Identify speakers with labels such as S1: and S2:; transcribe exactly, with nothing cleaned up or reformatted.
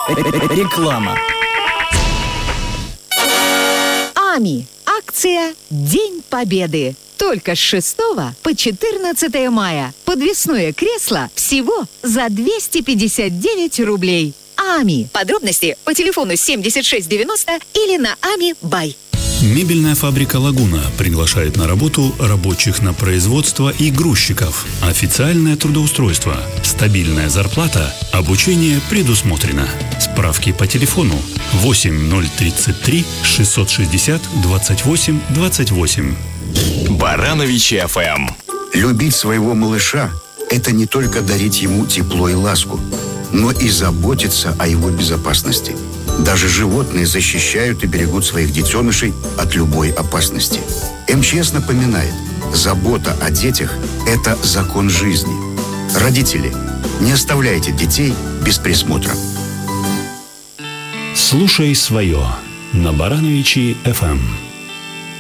S1: Реклама.
S2: АМИ. Акция «День Победы». Только с шестого по четырнадцатое мая. Подвесное кресло всего за двести пятьдесят девять рублей. АМИ. Подробности по телефону семьдесят шесть девяносто или на ами бай.
S3: Мебельная фабрика «Лагуна» приглашает на работу рабочих на производство и грузчиков. Официальное трудоустройство, стабильная зарплата, обучение предусмотрено. Справки по телефону восемь ноль тридцать три шестьсот шестьдесят двадцать восемь двадцать восемь.
S4: Барановичи эф эм.
S5: Любить своего малыша – это не только дарить ему тепло и ласку, но и заботиться о его безопасности. Даже животные защищают и берегут своих детенышей от любой опасности. эм че эс напоминает, забота о детях – это закон жизни. Родители, не оставляйте детей без присмотра.
S3: Слушай свое на Барановичи эф эм.